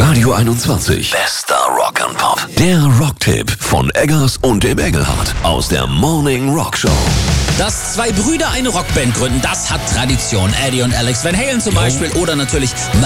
Radio 21. Bester Rock and Pop. Der Rocktipp von Eggers und dem Engelhardt aus der Morning Rock Show. Dass zwei Brüder eine Rockband gründen, das hat Tradition. Eddie und Alex Van Halen zum Beispiel oder natürlich